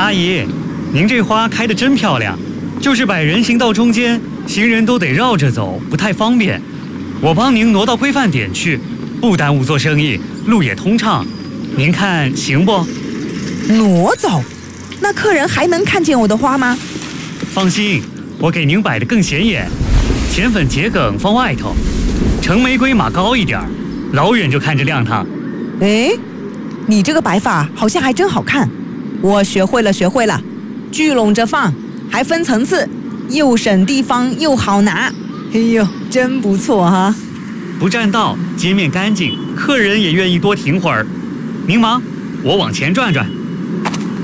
阿姨，您这花开得真漂亮，就是摆人行道中间，行人都得绕着走，不太方便。我帮您挪到规范点去，不耽误做生意，路也通畅。您看行不？ 挪走？那客人还能看见我的花吗？ 放心，我给您摆得更显眼，浅粉桔梗放外头，橙玫瑰码高一点，老远就看着亮堂。 哎，你这个摆法好像还真好看，我学会了，聚拢着放，还分层次，又省地方又好拿。哎呦，真不错哈！ 不占道，街面干净，客人也愿意多停会儿。您忙，我往前转转。